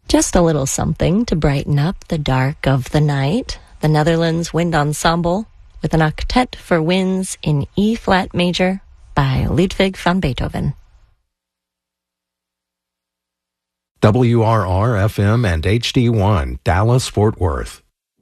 Just a little something to brighten up the dark of the night. The Netherlands Wind Ensemble with an octet for winds in E-flat major by Ludwig van Beethoven. WRR-FM and HD1, Dallas-Fort Worth.